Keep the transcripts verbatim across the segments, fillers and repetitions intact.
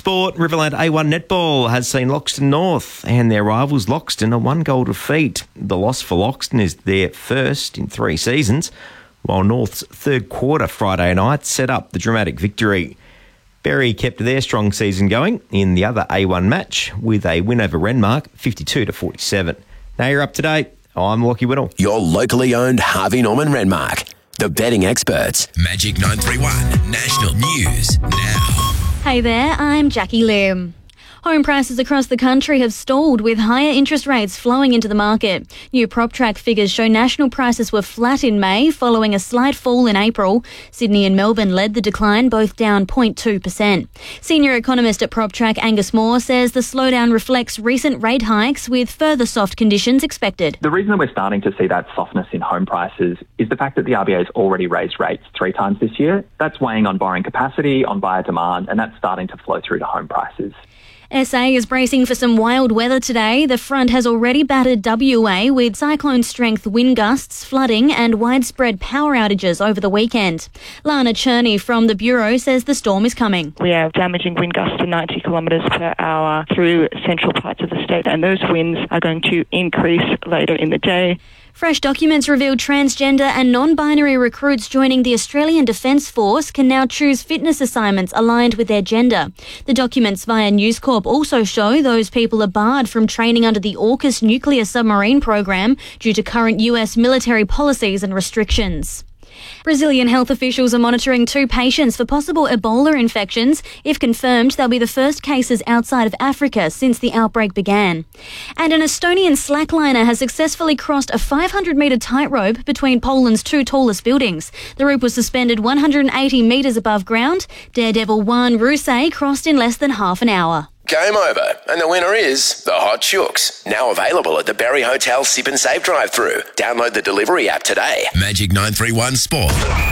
sport, Riverland A one Netball has seen Loxton North and their rivals Loxton a one-goal defeat. The loss for Loxton is their first in three seasons, while North's third quarter Friday night set up the dramatic victory. Berry kept their strong season going in the other A one match with a win over Renmark, fifty-two to forty-seven. Now you're up to date. I'm Lockie Whittle. Your locally owned Harvey Norman Renmark, the betting experts. Magic nine three one National News now. Hey there, I'm Jackie Lim. Home prices across the country have stalled with higher interest rates flowing into the market. New PropTrack figures show national prices were flat in May following a slight fall in April. Sydney and Melbourne led the decline, both down zero point two percent. Senior economist at PropTrack Angus Moore says the slowdown reflects recent rate hikes with further soft conditions expected. The reason that we're starting to see that softness in home prices is the fact that the R B A has already raised rates three times this year. That's weighing on borrowing capacity, on buyer demand, and that's starting to flow through to home prices. S A is bracing for some wild weather today. The front has already battered W A with cyclone-strength wind gusts, flooding and widespread power outages over the weekend. Lana Cherney from the Bureau says the storm is coming. We have damaging wind gusts to ninety kilometres per hour through central parts of the state, and those winds are going to increase later in the day. Fresh documents revealed transgender and non-binary recruits joining the Australian Defence Force can now choose fitness assignments aligned with their gender. The documents via News Corp also show those people are barred from training under the AUKUS nuclear submarine program due to current U S military policies and restrictions. Brazilian health officials are monitoring two patients for possible Ebola infections. If confirmed, they'll be the first cases outside of Africa since the outbreak began. And an Estonian slackliner has successfully crossed a five hundred metre tightrope between Poland's two tallest buildings. The rope was suspended one hundred eighty metres above ground. Daredevil Juan Ruse crossed in less than half an hour. Game over, and the winner is the Hot Chooks. Now available at the Berry Hotel Sip and Save drive-through. Download the delivery app today. Magic nine three one Sport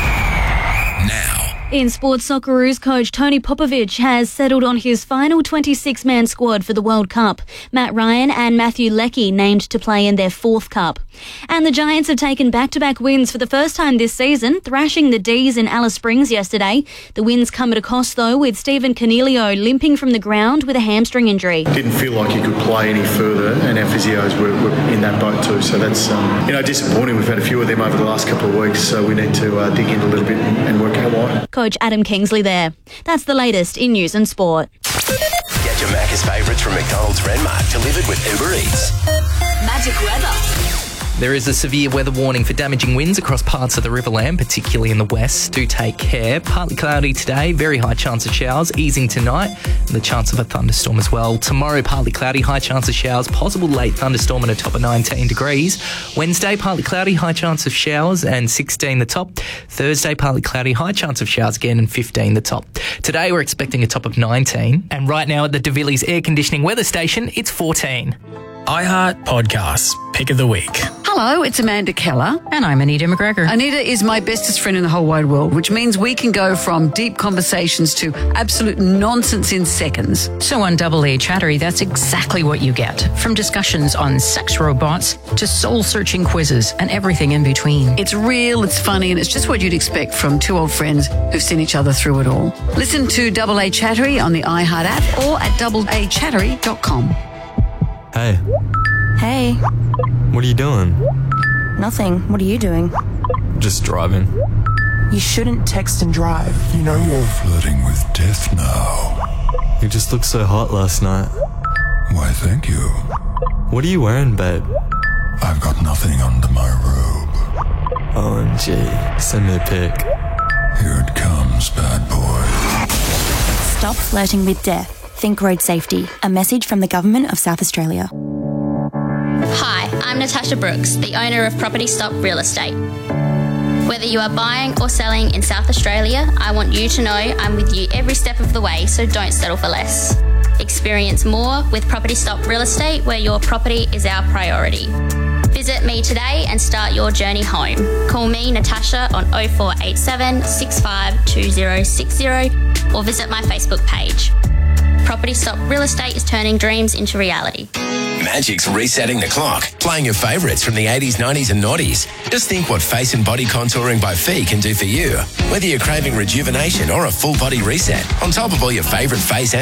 now. In sports, Socceroos coach Tony Popovic has settled on his final twenty-six man squad for the World Cup. Matt Ryan and Matthew Leckie named to play in their fourth cup. And the Giants have taken back-to-back wins for the first time this season, thrashing the D's in Alice Springs yesterday. The wins come at a cost, though, with Stephen Cornelio limping from the ground with a hamstring injury. Didn't feel like he could play any further, and our physios were, were in that boat too. So that's um, you know disappointing. We've had a few of them over the last couple of weeks, so we need to uh, dig in a little bit and, and work out why. Coach Adam Kingsley there. That's the latest in news and sport. Get your Macca's favourites from McDonald's Renmark delivered with Uber Eats. Magic weather. There is a severe weather warning for damaging winds across parts of the Riverland, particularly in the west. Do take care. Partly cloudy today, very high chance of showers, easing tonight, and the chance of a thunderstorm as well. Tomorrow, partly cloudy, high chance of showers, possible late thunderstorm and a top of nineteen degrees. Wednesday, partly cloudy, high chance of showers and sixteen the top. Thursday, partly cloudy, high chance of showers again and fifteen the top. Today, we're expecting a top of nineteen. And right now at the De Villiers Air Conditioning Weather Station, it's fourteen. iHeart Podcasts, Pick of the Week. Hello, it's Amanda Keller. And I'm Anita McGregor. Anita is my bestest friend in the whole wide world, which means we can go from deep conversations to absolute nonsense in seconds. So on Double A Chattery, that's exactly what you get. From discussions on sex robots to soul-searching quizzes and everything in between. It's real, it's funny, and it's just what you'd expect from two old friends who've seen each other through it all. Listen to Double A Chattery on the iHeart app or at double a chattery dot com. Hey. Hey. What are you doing? Nothing. What are you doing? Just driving. You shouldn't text and drive. You know you're flirting with death now. You just looked so hot last night. Why, thank you. What are you wearing, babe? I've got nothing under my robe. O M G. Send me a pic. Here it comes, bad boy. Stop flirting with death. Think road safety. A message from the Government of South Australia. Hi, I'm Natasha Brooks, the owner of Property Stop Real Estate. Whether you are buying or selling in South Australia, I want you to know I'm with you every step of the way, so don't settle for less. Experience more with Property Stop Real Estate, where your property is our priority. Visit me today and start your journey home. Call me, Natasha, on oh four eight seven, six five two oh six oh or visit my Facebook page. Property Stop Real Estate is turning dreams into reality. Magic's resetting the clock, playing your favourites from the eighties, nineties and noughties. Just think what face and body contouring by Fee can do for you. Whether you're craving rejuvenation or a full body reset, on top of all your favourite face and